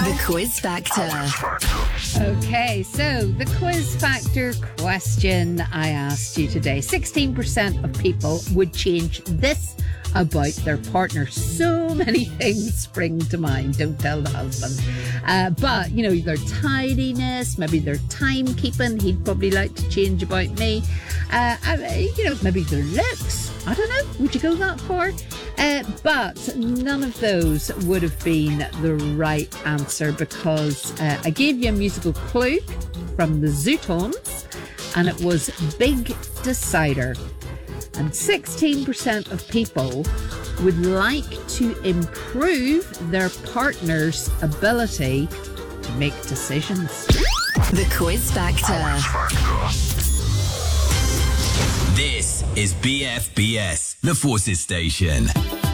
The Quiz Factor. Okay, so the Quiz Factor question I asked you today. 16% of people would change this about their partner. So many things spring to mind. Don't tell the husband. But, you know, their tidiness, maybe their timekeeping, he'd probably like to change about me. Maybe their looks. I don't know. Would you go that far? But none of those would have been the right answer because I gave you a musical clue from the Zootones and it was Big Decider. And 16% of people would like to improve their partner's ability to make decisions. The Quiz Factor. This is BFBS, the Forces Station.